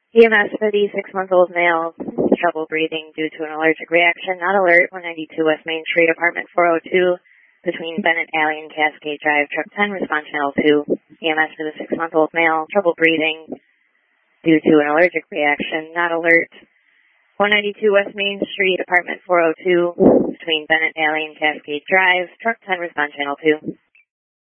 EMS for the 6-month-old male, trouble breathing due to an allergic reaction, not alert, 192 West Main Street, apartment 402, between Bennett Alley and Cascade Drive, truck 10, response channel 2. EMS for the 6-month-old male, trouble breathing due to an allergic reaction, not alert, 192 West Main Street, apartment 402, between Bennett Alley and Cascade Drive, truck 10, response channel 2.